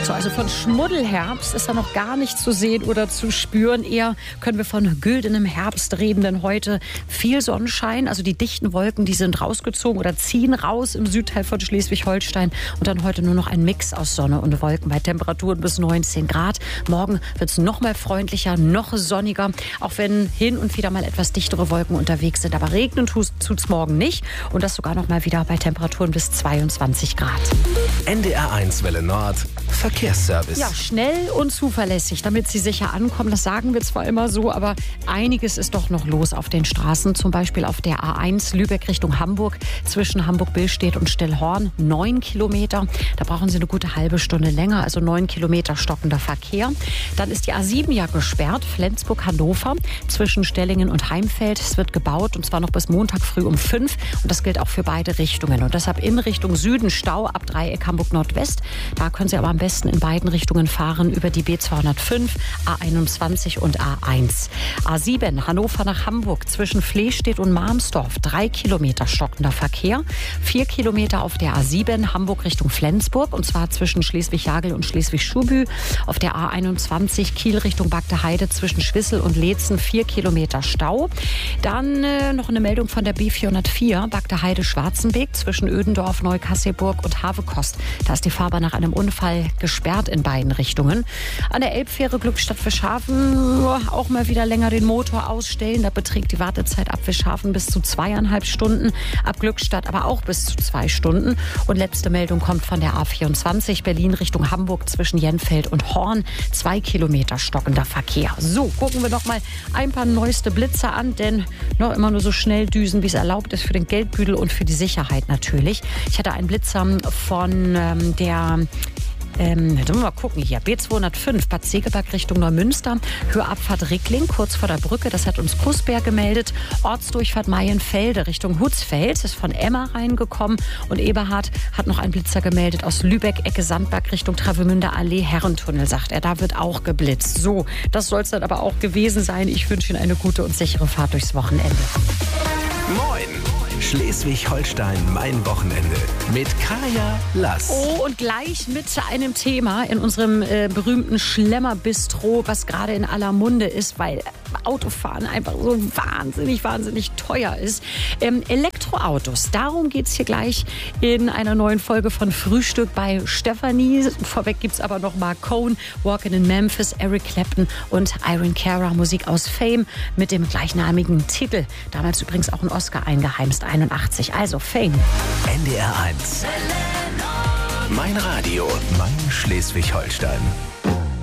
So, also von Schmuddelherbst ist da noch gar nichts zu sehen oder zu spüren. Eher können wir von güldenem Herbst reden, denn heute viel Sonnenschein. Also die dichten Wolken, die sind rausgezogen oder ziehen raus im Südteil von Schleswig-Holstein. Und dann heute nur noch ein Mix aus Sonne und Wolken bei Temperaturen bis 19 Grad. Morgen wird es noch mal freundlicher, noch sonniger. Auch wenn hin und wieder mal etwas dichtere Wolken unterwegs sind. Aber regnen tut es morgen nicht. Und das sogar noch mal wieder bei Temperaturen bis 22 Grad. NDR1 Welle Nord. Verkehrsservice. Ja, schnell und zuverlässig, damit Sie sicher ankommen. Das sagen wir zwar immer so, aber einiges ist doch noch los auf den Straßen. Zum Beispiel auf der A1 Lübeck Richtung Hamburg zwischen Hamburg-Billstedt und Stillhorn 9 Kilometer. Da brauchen Sie eine gute halbe Stunde länger, also 9 Kilometer stockender Verkehr. Dann ist die A7 ja gesperrt, Flensburg-Hannover zwischen Stellingen und Heimfeld. Es wird gebaut und zwar noch bis Montag früh um 5 und das gilt auch für beide Richtungen. Und deshalb in Richtung Süden Stau ab Dreieck Hamburg Nordwest. Da können Sie aber am besten in beiden Richtungen fahren über die B205, A21 und A1. A7 Hannover nach Hamburg zwischen Flehstedt und Marmsdorf 3 Kilometer stockender Verkehr. 4 Kilometer auf der A7 Hamburg Richtung Flensburg und zwar zwischen Schleswig-Jagel und Schleswig-Schubü. Auf der A21 Kiel Richtung Bagdeheide zwischen Schwissel und Leetzen 4 Kilometer Stau. Dann noch eine Meldung von der B404 Bagdeheide-Schwarzenbeek zwischen Ödendorf, Neukasselburg und Havekost. Da ist die Fahrbahn nach einem Unfall gesperrt in beiden Richtungen. An der Elbfähre Glückstadt-Fischhafen auch mal wieder länger den Motor ausstellen. Da beträgt die Wartezeit ab Fischhafen bis zu 2,5 Stunden, ab Glückstadt aber auch bis zu 2 Stunden. Und letzte Meldung kommt von der A24 Berlin Richtung Hamburg zwischen Jenfeld und Horn. 2 Kilometer stockender Verkehr. So, gucken wir noch mal ein paar neueste Blitze an, denn noch immer nur so schnell düsen, wie es erlaubt ist für den Geldbüdel und für die Sicherheit natürlich. Ich hatte einen Blitzer von der mal gucken hier. B205, Bad Segeberg Richtung Neumünster. Höherabfahrt Rickling, kurz vor der Brücke. Das hat uns Kusberg gemeldet. Ortsdurchfahrt Maienfelde Richtung Hutzfeld. Ist von Emma reingekommen. Und Eberhard hat noch einen Blitzer gemeldet aus Lübeck, Ecke Sandberg Richtung Travemünder Allee, Herrentunnel, sagt er. Da wird auch geblitzt. So, das soll es dann aber auch gewesen sein. Ich wünsche Ihnen eine gute und sichere Fahrt durchs Wochenende. Moin! Schleswig-Holstein, mein Wochenende. Mit Kaya Lass. Oh, und gleich mit einem Thema in unserem berühmten Schlemmer-Bistro, was gerade in aller Munde ist, weil Autofahren einfach so wahnsinnig teuer ist. Elektroautos, darum geht es hier gleich in einer neuen Folge von Frühstück bei Stefanie. Vorweg gibt es aber noch Mark Cohn, Walkin' in Memphis, Eric Clapton und Irene Cara, Musik aus Fame mit dem gleichnamigen Titel. Damals übrigens auch ein Oscar eingeheimst, 81. Also Fame. NDR1. Mein Radio, mein Schleswig-Holstein.